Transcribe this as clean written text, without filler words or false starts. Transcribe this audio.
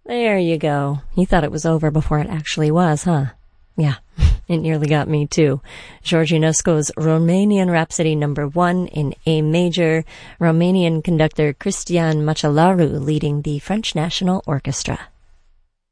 There you go. You thought it was over before it actually was, huh? Yeah, it nearly got me too. George Enesco's Romanian Rhapsody No. 1 in A major, Romanian conductor Cristian Machelaru leading the French National Orchestra.